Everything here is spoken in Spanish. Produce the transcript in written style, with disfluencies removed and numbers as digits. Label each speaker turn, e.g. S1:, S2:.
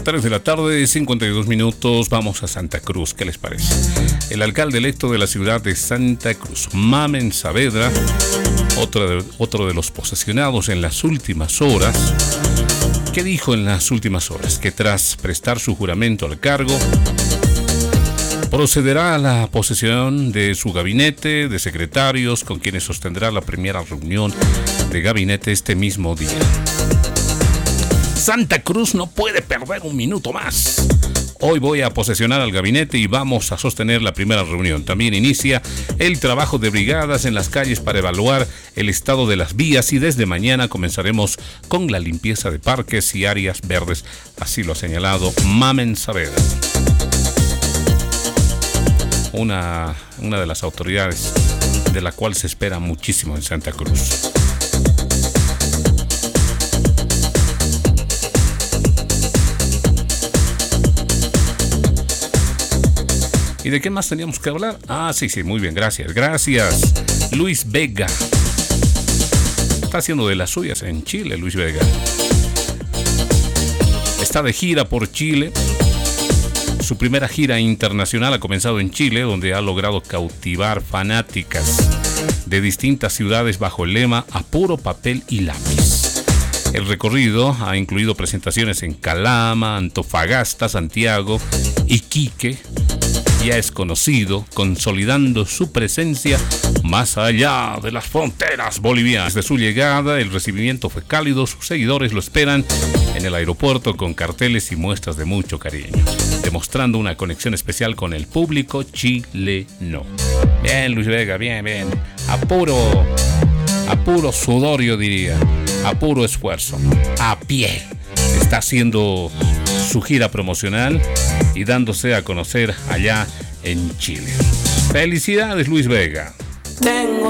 S1: 3 de la tarde, 52 minutos. Vamos a Santa Cruz, ¿qué les parece? El alcalde electo de la ciudad de Santa Cruz, Mamen Saavedra, otro de los posesionados en las últimas horas. ¿Qué dijo en las últimas horas? Que tras prestar su juramento al cargo, procederá a la posesión de su gabinete de secretarios, con quienes sostendrá la primera reunión de gabinete este mismo día. Santa Cruz no puede perder un minuto más. Hoy voy a posesionar al gabinete y vamos a sostener la primera reunión. También inicia el trabajo de brigadas en las calles para evaluar el estado de las vías y desde mañana comenzaremos con la limpieza de parques y áreas verdes. Así lo ha señalado Mamen Saavedra, una de las autoridades de la cual se espera muchísimo en Santa Cruz. ¿Y de qué más teníamos que hablar? Sí, muy bien, gracias. Luis Vega. Está haciendo de las suyas en Chile, Luis Vega. Está de gira por Chile. Su primera gira internacional ha comenzado en Chile, donde ha logrado cautivar fanáticas de distintas ciudades bajo el lema "A puro papel y lápiz". El recorrido ha incluido presentaciones en Calama, Antofagasta, Santiago, Iquique. Ya es conocido, consolidando su presencia más allá de las fronteras bolivianas. Desde su llegada, el recibimiento fue cálido, sus seguidores lo esperan en el aeropuerto con carteles y muestras de mucho cariño, demostrando una conexión especial con el público chileno. Bien, Luis Vega, bien. A puro sudor, yo diría, a puro esfuerzo, a pie. Está haciendo su gira promocional y dándose a conocer allá en Chile. Felicidades, Luis Vega.